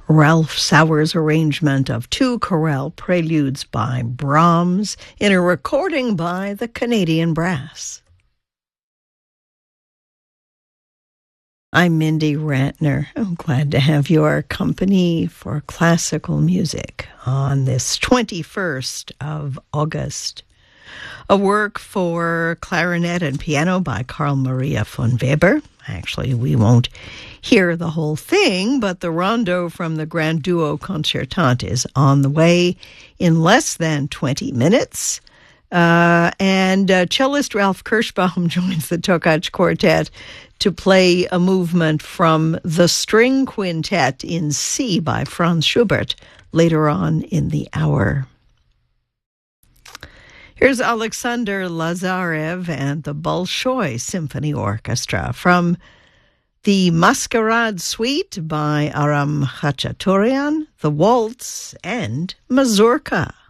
Ralph Sauer's arrangement of two chorale preludes by Brahms in a recording by the Canadian Brass. I'm Mindy Ratner. I'm glad to have your company for classical music on this 21st of August. A work for clarinet and piano by Carl Maria von Weber. Actually, we won't hear the whole thing, but the rondo from the Grand Duo Concertante is on the way in less than 20 minutes. And cellist Ralph Kirschbaum joins the Tokaj Quartet to play a movement from the String Quintet in C by Franz Schubert later on in the hour. Here's Alexander Lazarev and the Bolshoi Symphony Orchestra from the Masquerade Suite by Aram Khachaturian, the Waltz, and Mazurka.